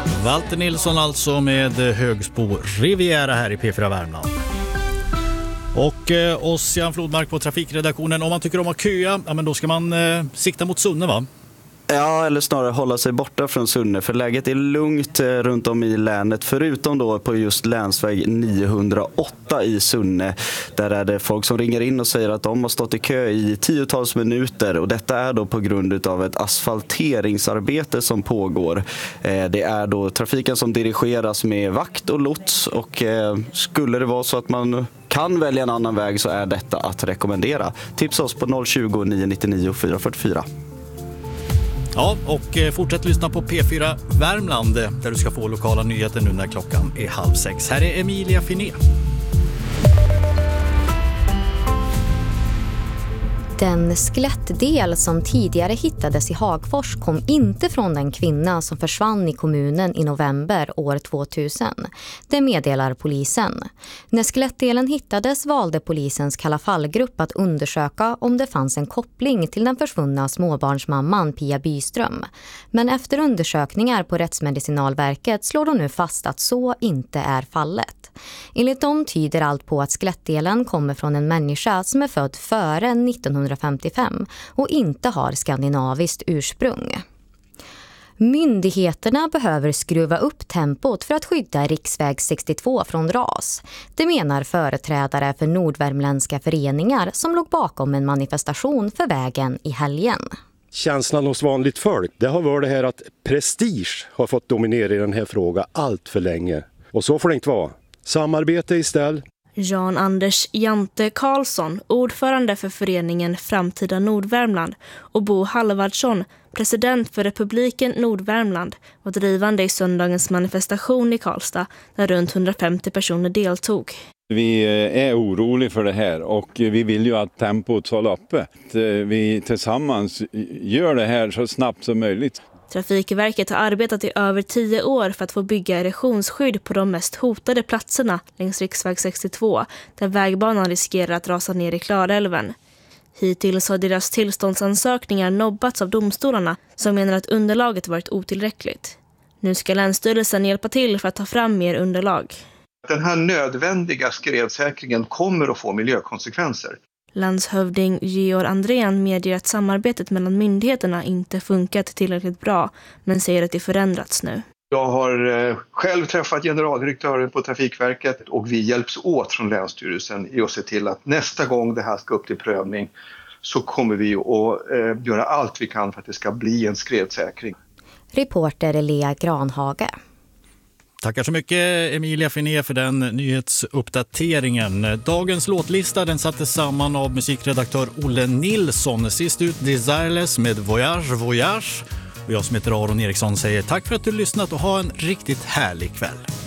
Walter Nilsson alltså med Högsbo Riviera här i P4 Värmland. Och Ossian Flodmark på trafikredaktionen. Om man tycker om att köa, ja, men då ska man sikta mot Sunne, va? Ja, eller snarare hålla sig borta från Sunne, för läget är lugnt runt om i länet, förutom då på just länsväg 908 i Sunne. Där är det folk som ringer in och säger att de har stått i kö i 10-tals minuter, och detta är då på grund av ett asfalteringsarbete som pågår. Det är då trafiken som dirigeras med vakt och lots, och skulle det vara så att man kan välja en annan väg så är detta att rekommendera. Tipsa oss på 020 999 444. Ja, och fortsätt lyssna på P4 Värmland där du ska få lokala nyheter nu när klockan är 5:30. Här är Emilia Finé. Den skelettdel som tidigare hittades i Hagfors kom inte från den kvinna som försvann i kommunen i november år 2000. Det meddelar polisen. När skelettdelen hittades valde polisens Kalla fallgrupp att undersöka om det fanns en koppling till den försvunna småbarnsmamman Pia Byström. Men efter undersökningar på Rättsmedicinalverket slår de nu fast att så inte är fallet. Enligt dem tyder allt på att skelettdelen kommer från en människa som är född före 1955 och inte har skandinaviskt ursprung. Myndigheterna behöver skruva upp tempot för att skydda riksväg 62 från ras. Det menar företrädare för nordvärmländska föreningar som låg bakom en manifestation för vägen i helgen. Känslan hos vanligt folk, det har varit det här att prestige har fått dominera i den här frågan allt för länge. Och så får det inte vara. Samarbete istället. Jan-Anders Jante Karlsson, ordförande för föreningen Framtida Nordvärmland, och Bo Halvardsson, president för Republiken Nordvärmland, var drivande i söndagens manifestation i Karlstad där runt 150 personer deltog. Vi är oroliga för det här och vi vill ju att tempot håller uppe. Vi tillsammans gör det här så snabbt som möjligt. Trafikverket har arbetat i över 10 år för att få bygga erosionsskydd på de mest hotade platserna längs riksväg 62, där vägbanan riskerar att rasa ner i Klarälven. Hittills har deras tillståndsansökningar nobbats av domstolarna som menar att underlaget varit otillräckligt. Nu ska Länsstyrelsen hjälpa till för att ta fram mer underlag. Den här nödvändiga skredsäkringen kommer att få miljökonsekvenser. Landshövding Georg Andrén medger att samarbetet mellan myndigheterna inte funkat tillräckligt bra, men säger att det förändrats nu. Jag har själv träffat generaldirektören på Trafikverket och vi hjälps åt från Länsstyrelsen i att se till att nästa gång det här ska upp till prövning så kommer vi att göra allt vi kan för att det ska bli en skredsäkring. Reporter Lea Granhage. Tackar så mycket Emilia Finé för den nyhetsuppdateringen. Dagens låtlista den sattes samman av musikredaktör Olle Nilsson. Sist ut Desireless med Voyage Voyage. Och jag som heter Aron Eriksson säger tack för att du lyssnat och ha en riktigt härlig kväll.